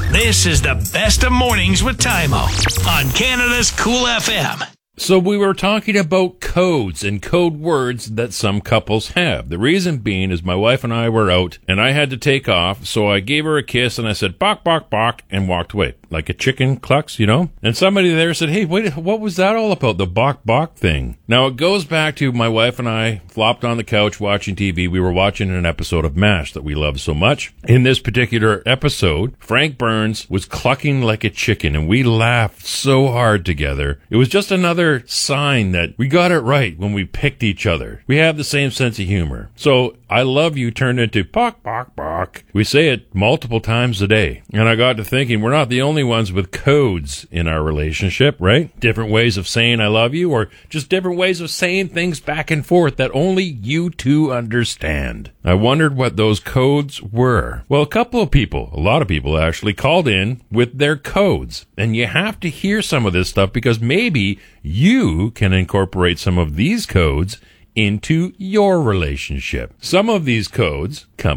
This is the best of mornings with Tymo on Canada's Cool FM. So we were talking about codes and code words that some couples have. The reason being is my wife and I were out and I had to take off, so I gave her a kiss and I said, "Bok, bok, bok," and walked away. Like a chicken clucks, you know? And somebody there said, "Hey, wait, what was that all about, the bok, bok thing?" Now, it goes back to my wife and I flopped on the couch watching TV. We were watching an episode of MASH that we love so much. In this particular episode, Frank Burns was clucking like a chicken, and we laughed so hard together. It was just another sign that we got it right when we picked each other. We have the same sense of humor. So, "I love you" turned into bok, bok, bok. We say it multiple times a day. And I got to thinking, we're not the only ones with codes in our relationship, right? Different ways of saying "I love you," or just different ways of saying things back and forth that only you two understand. I wondered what those codes were. Well, a lot of people actually called in with their codes. And you have to hear some of this stuff because maybe you can incorporate some of these codes into your relationship. Some of these codes come